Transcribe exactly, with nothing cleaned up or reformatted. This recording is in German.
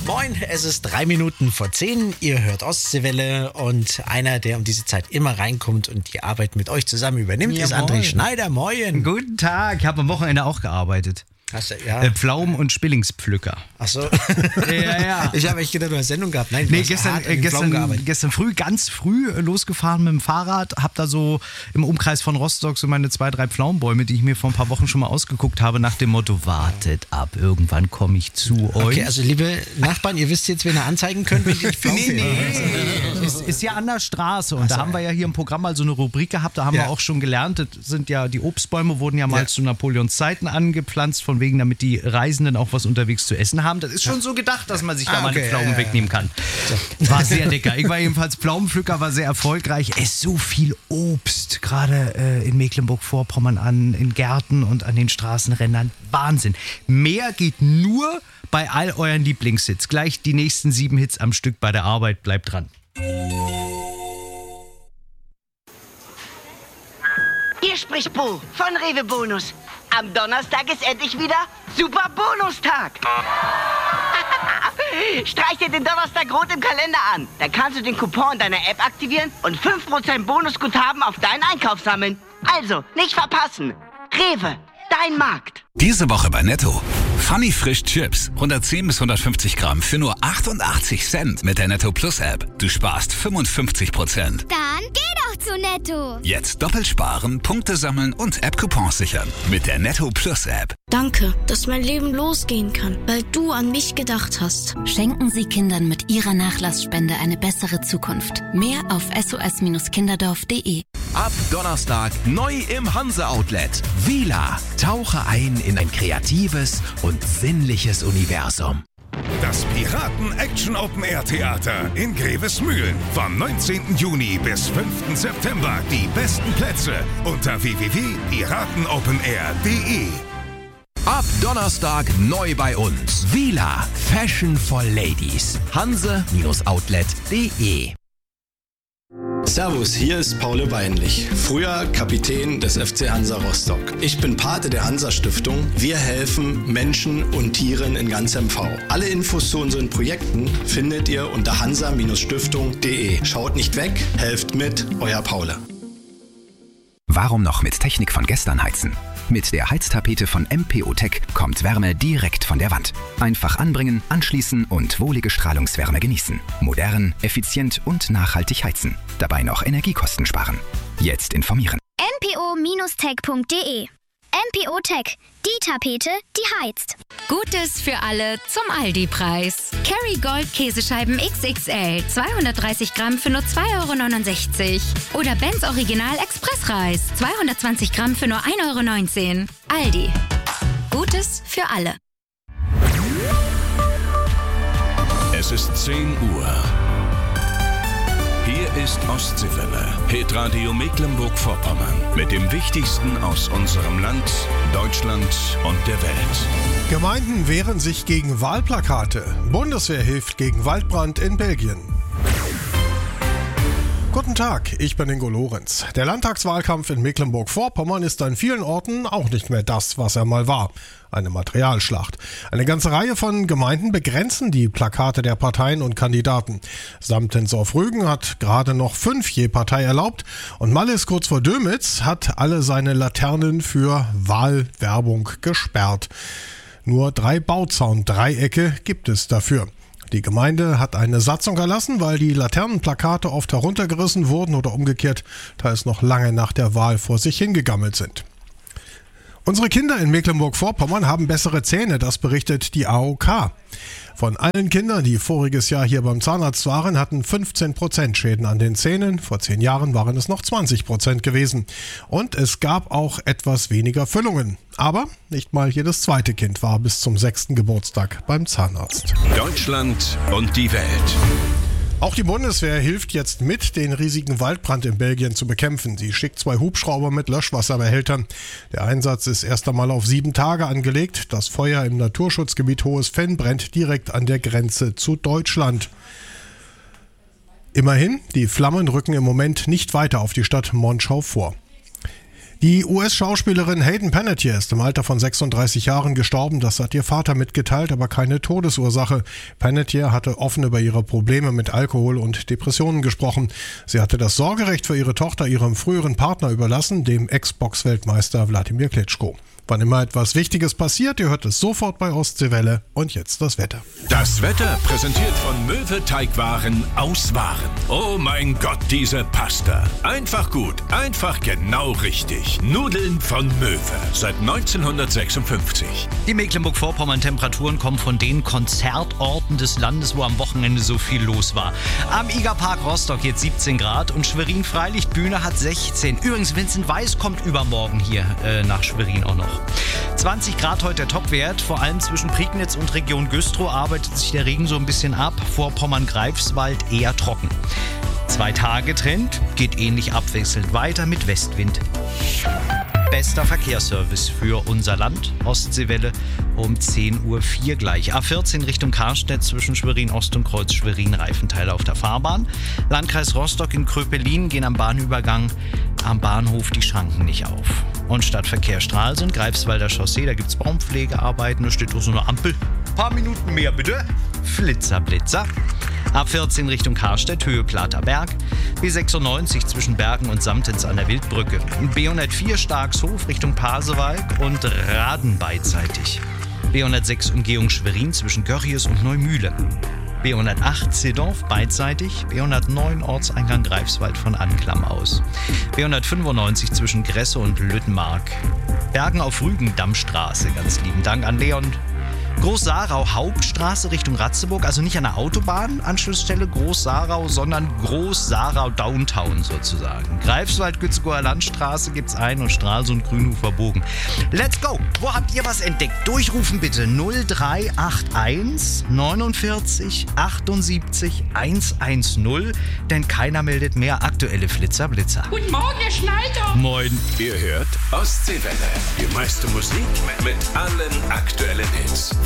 Moin, es ist drei Minuten vor zehn. Ihr hört Ostseewelle und einer, der um diese Zeit immer reinkommt und die Arbeit mit euch zusammen übernimmt, Ja, ist André moin. Schneider. Moin. Guten Tag, ich habe am Wochenende auch gearbeitet. Hast du, ja. Äh, Pflaumen- und Spillingspflücker. Ach so. Ja, ja. Ich habe echt gedacht, du hast Sendung gehabt. Nein, du Nee, hast gestern, hart an äh, den Pflaumen gestern, gearbeitet. gestern früh, ganz früh äh, losgefahren mit dem Fahrrad, hab da so im Umkreis von Rostock so meine zwei, drei Pflaumenbäume, die ich mir vor ein paar Wochen schon mal ausgeguckt habe, nach dem Motto, wartet ab, irgendwann komme ich zu euch. Okay, also liebe Nachbarn, ihr wisst jetzt, wen ihr anzeigen könnt, wenn ich Pflaumen Nee, nee, ist, ist ja an der Straße und Ach so, da haben wir ja hier im Programm mal so eine Rubrik gehabt, da haben Ja. wir auch schon gelernt, das sind ja, die Obstbäume wurden ja mal Ja. zu Napoleons Zeiten angepflanzt, von wegen, damit die Reisenden auch was unterwegs zu essen haben. Das ist schon so gedacht, dass man sich da Ah, mal okay, eine Pflaumen ja, ja, wegnehmen kann. War sehr lecker. Ich war jedenfalls Pflaumenpflücker, war sehr erfolgreich. Es ist so viel Obst, gerade äh, in Mecklenburg-Vorpommern an, in Gärten und an den Straßenrändern. Wahnsinn. Mehr geht nur bei all euren Lieblingshits. Gleich die nächsten sieben Hits am Stück bei der Arbeit. Bleibt dran. Hier spricht Bo von Rewe Bonus. Am Donnerstag ist endlich wieder Super Bonustag. Streich dir den Donnerstag rot im Kalender an. Dann kannst du den Coupon deiner App aktivieren und fünf Prozent Bonusguthaben auf deinen Einkauf sammeln. Also, nicht verpassen. Rewe, dein Markt. Diese Woche bei Netto. Funny Frisch Chips. hundertzehn bis hundertfünfzig Gramm für nur achtundachtzig Cent mit der Netto Plus App. Du sparst fünfundfünfzig Prozent. Dann geh doch zu Netto. Jetzt doppelt sparen, Punkte sammeln und App-Coupons sichern. Mit der Netto Plus App. Danke, dass mein Leben losgehen kann, weil du an mich gedacht hast. Schenken Sie Kindern mit Ihrer Nachlassspende eine bessere Zukunft. Mehr auf s o s kinderdorf punkt d e. Ab Donnerstag neu im Hanse Outlet. Vila. Tauche ein in ein kreatives und sinnliches Universum. Das Piraten-Action-Open-Air-Theater in Grevesmühlen. Vom neunzehnten Juni bis fünften September. Die besten Plätze unter w w w punkt piratenopenair punkt d e. Ab Donnerstag neu bei uns. Vila. Fashion for Ladies. hanse Outlet punkt d e. Servus, hier ist Paul Weinlich, früher Kapitän des F C Hansa Rostock. Ich bin Pate der Hansa-Stiftung. Wir helfen Menschen und Tieren in ganz M V. Alle Infos zu unseren Projekten findet ihr unter hansa Stiftung punkt d e. Schaut nicht weg, helft mit, euer Paul. Warum noch mit Technik von gestern heizen? Mit der Heiztapete von M P O Tech kommt Wärme direkt von der Wand. Einfach anbringen, anschließen und wohlige Strahlungswärme genießen. Modern, effizient und nachhaltig heizen. Dabei noch Energiekosten sparen. Jetzt informieren. m p o tech punkt d e. M P O Tech, die Tapete, die heizt. Gutes für alle zum Aldi-Preis. Kerry Gold Käsescheiben X X L, zweihundertdreißig Gramm für nur zwei Euro neunundsechzig. Oder Benz Original Expressreis, zweihundertzwanzig Gramm für nur ein Euro neunzehn. Aldi. Gutes für alle. Es ist zehn Uhr. Hier ist Ostseewelle, Hitradio Mecklenburg-Vorpommern. Mit dem Wichtigsten aus unserem Land, Deutschland und der Welt. Gemeinden wehren sich gegen Wahlplakate. Bundeswehr hilft gegen Waldbrand in Belgien. Guten Tag, ich bin Ingo Lorenz. Der Landtagswahlkampf in Mecklenburg-Vorpommern ist an vielen Orten auch nicht mehr das, was er mal war. Eine Materialschlacht. Eine ganze Reihe von Gemeinden begrenzen die Plakate der Parteien und Kandidaten. Samtens auf Rügen hat gerade noch fünf je Partei erlaubt und Mallis kurz vor Dömitz hat alle seine Laternen für Wahlwerbung gesperrt. Nur drei Bauzauндreiecke gibt es dafür. Die Gemeinde hat eine Satzung erlassen, weil die Laternenplakate oft heruntergerissen wurden oder umgekehrt, teils noch lange nach der Wahl vor sich hingegammelt sind. Unsere Kinder in Mecklenburg-Vorpommern haben bessere Zähne, das berichtet die A O K. Von allen Kindern, die voriges Jahr hier beim Zahnarzt waren, hatten fünfzehn Prozent Schäden an den Zähnen. Vor zehn Jahren waren es noch zwanzig Prozent gewesen. Und es gab auch etwas weniger Füllungen. Aber nicht mal jedes zweite Kind war bis zum sechsten Geburtstag beim Zahnarzt. Deutschland und die Welt. Auch die Bundeswehr hilft jetzt mit, den riesigen Waldbrand in Belgien zu bekämpfen. Sie schickt zwei Hubschrauber mit Löschwasserbehältern. Der Einsatz ist erst einmal auf sieben Tage angelegt. Das Feuer im Naturschutzgebiet Hohes Fenn brennt direkt an der Grenze zu Deutschland. Immerhin, die Flammen rücken im Moment nicht weiter auf die Stadt Monschau vor. Die U S-Schauspielerin Hayden Panettiere ist im Alter von sechsunddreißig Jahren gestorben. Das hat ihr Vater mitgeteilt, aber keine Todesursache. Panettiere hatte offen über ihre Probleme mit Alkohol und Depressionen gesprochen. Sie hatte das Sorgerecht für ihre Tochter ihrem früheren Partner überlassen, dem Ex-Box-Weltmeister Wladimir Klitschko. Wann immer etwas Wichtiges passiert, ihr hört es sofort bei Ostseewelle. Und jetzt das Wetter. Das Wetter präsentiert von Möwe Teigwaren aus Waren. Oh mein Gott, diese Pasta. Einfach gut, einfach genau richtig. Nudeln von Möwe seit neunzehnhundertsechsundfünfzig. Die Mecklenburg-Vorpommern-Temperaturen kommen von den Konzertorten des Landes, wo am Wochenende so viel los war. Am Igerpark Rostock jetzt siebzehn Grad und Schwerin Freilichtbühne hat sechzehn. Übrigens, Vincent Weiss kommt übermorgen hier äh, nach Schwerin auch noch. zwanzig Grad heute der Topwert, vor allem zwischen Prignitz und Region Güstrow arbeitet sich der Regen so ein bisschen ab, Vorpommern-Greifswald eher trocken. Zwei Tage Trend, geht ähnlich abwechselnd weiter mit Westwind. Bester Verkehrsservice für unser Land. Ostseewelle um zehn Uhr vier gleich. A vierzehn Richtung Karstedt zwischen Schwerin Ost und Kreuz Schwerin Reifenteile auf der Fahrbahn. Landkreis Rostock in Kröpelin gehen am Bahnübergang am Bahnhof die Schranken nicht auf. Und Stadtverkehr Stralsund, Greifswalder Chaussee, da gibt es Baumpflegearbeiten, da steht doch so eine Ampel. Paar Minuten mehr bitte. Flitzer, Blitzer. A vierzehn Richtung Karstedt, Höhe Platerberg. B sechsundneunzig zwischen Bergen und Samtens an der Wildbrücke. B hundertvier Starkshof Richtung Pasewalk und Raden beidseitig. B hundertsechs Umgehung Schwerin zwischen Görries und Neumühle. B hundertacht Zedorf beidseitig, B hundertneun Ortseingang Greifswald von Anklam aus. B hundertfünfundneunzig zwischen Gresse und Lüttenmark. Bergen auf Rügen Dammstraße, ganz lieben Dank an Leon. Groß-Sarau Hauptstraße Richtung Ratzeburg, also nicht an der Autobahnanschlussstelle Groß-Sarau, sondern Groß-Sarau Downtown sozusagen. Greifswald Gützkower Landstraße gibt's ein und Stralsund Grünhofer Bogen. Let's go! Wo habt ihr was entdeckt? Durchrufen bitte null drei acht eins neunundvierzig achtundsiebzig hundertzehn, denn keiner meldet mehr aktuelle Flitzer Blitzer. Guten Morgen, Herr Schneider. Moin. Ihr hört Ostseewelle. Die meiste Musik mit allen aktuellen Hits.